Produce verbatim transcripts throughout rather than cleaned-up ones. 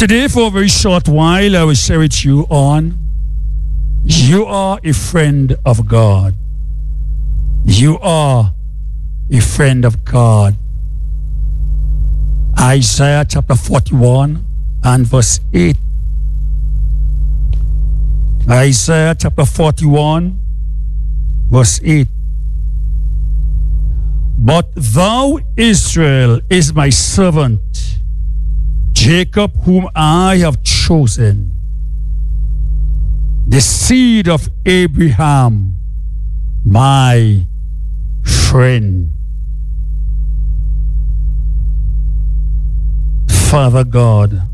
Today, for a very short while, I will share with you on you are a friend of God. You are a friend of God. Isaiah chapter forty-one and verse eight. Isaiah chapter forty-one, verse eight. But thou, Israel, is my servant, Jacob, whom I have chosen, the seed of Abraham, my friend. Father God,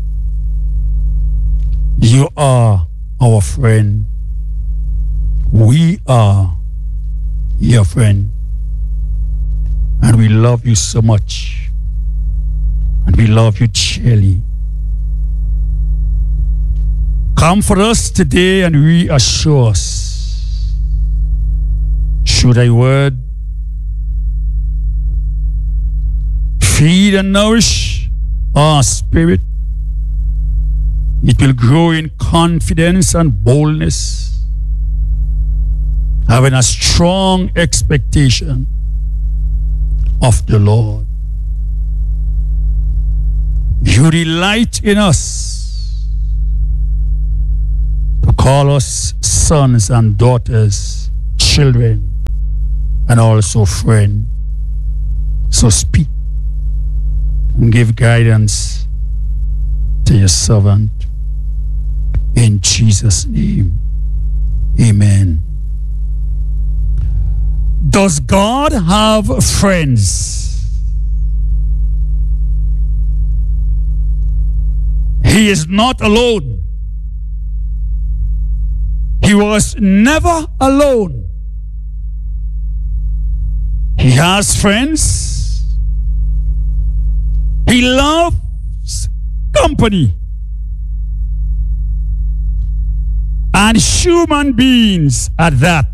you are our friend. We are your friend. And we love you so much. And we love you dearly. Comfort us today and reassure us. Through thy word, feed and nourish our spirit. It will grow in confidence and boldness, having a strong expectation of the Lord. You delight in us to call us sons and daughters, children, and also friends. So speak and give guidance to your servant. In Jesus' name, amen. Does God have friends? He is not alone. He was never alone. He has friends. He loves company. And human beings at that.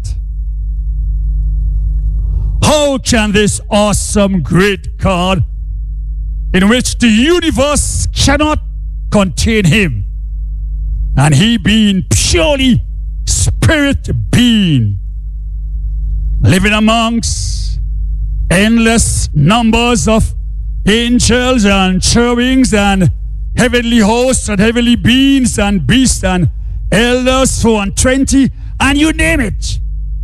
How can this awesome, great God, in which the universe cannot contain him, and he being purely spirit being, living amongst endless numbers of angels and cherubims and heavenly hosts and heavenly beings and beasts and elders, four and twenty, and you name it.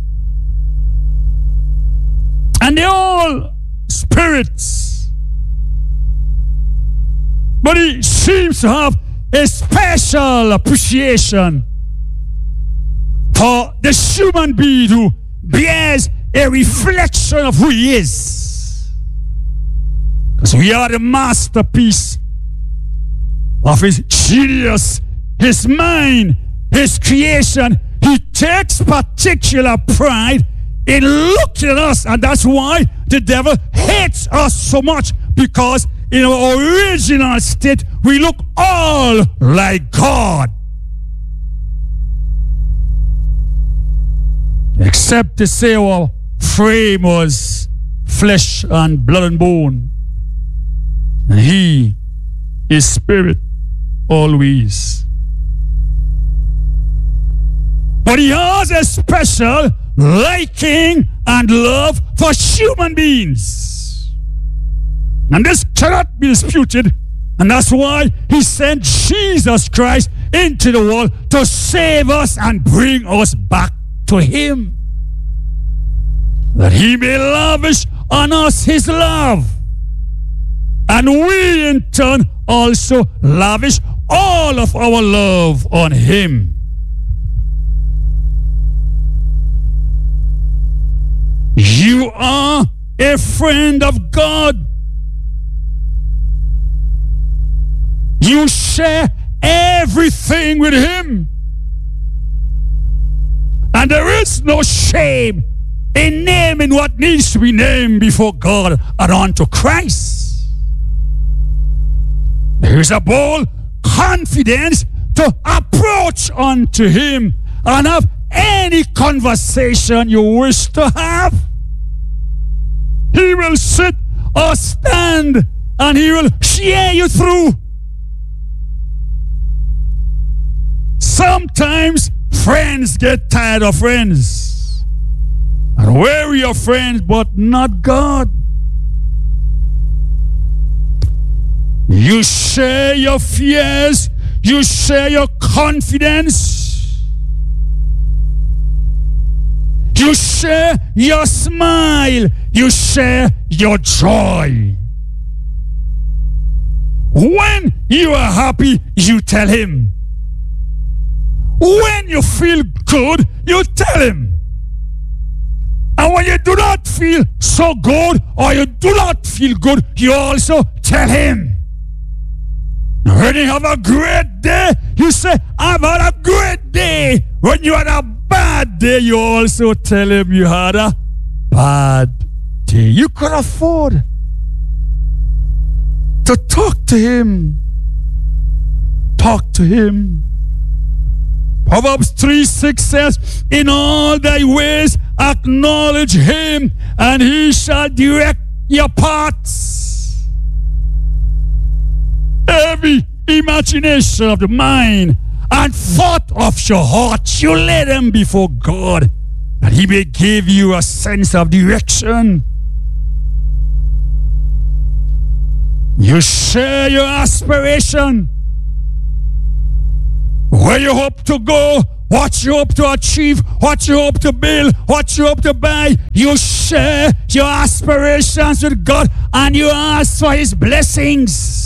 And they're all spirits. But he seems to have a special appreciation for the human being who bears a reflection of who he is. Because we are the masterpiece of his genius, his mind, his creation. He takes particular pride in looking at us, and that's why the devil hates us so much, because in our original state we look all like God, except to say our frame was flesh and blood and bone, and he is spirit always. But he has a special liking and love for human beings. And this cannot be disputed. And that's why he sent Jesus Christ into the world to save us and bring us back to him, that he may lavish on us his love. And we in turn also lavish all of our love on him. You are a friend of God. You share everything with him. And there is no shame in naming what needs to be named before God and unto Christ. There is a bold confidence to approach unto him and have any conversation you wish to have. He will sit or stand and he will share you through. Sometimes friends get tired of friends and weary of friends, but not God. You share your fears, you share your confidence, you share your smile, you share your joy. When you are happy, you tell him. When you feel good, you tell him. And when you do not feel so good or you do not feel good, you also tell him. When you have a great day, you say, I've had a great day. When you had a bad day, you also tell him you had a bad day. You could afford to talk to him. Talk to him. Proverbs three six says, in all thy ways acknowledge him, and he shall direct your paths. Every imagination of the mind and thought of your heart, you lay them before God, that he may give you a sense of direction. You share your aspiration. Where you hope to go, what you hope to achieve, what you hope to build, what you hope to buy. You share your aspirations with God and you ask for his blessings.